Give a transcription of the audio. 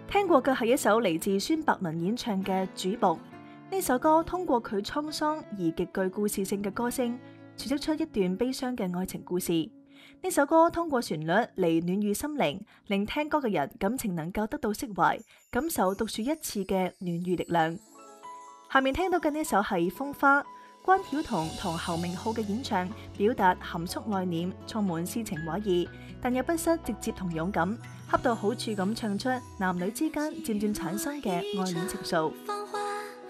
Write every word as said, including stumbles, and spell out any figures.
聽過嘅係一首嚟自孫伯倫演唱嘅《主僕》。呢首歌通過佢滄桑而極具故事性嘅歌聲，詮釋出一段悲傷嘅愛情故事。呢首歌通過旋律嚟暖愈心靈，令聽歌嘅人感情能夠得到釋懷，感受獨樹一幟嘅暖愈力量。下面聽到嘅呢首係《風花》，關曉彤同侯明昊嘅演唱，表達含蓄內斂，充滿詩情畫意，但又不失直接同勇敢，恰到好處咁唱出男女之間漸漸產生嘅愛戀情愫。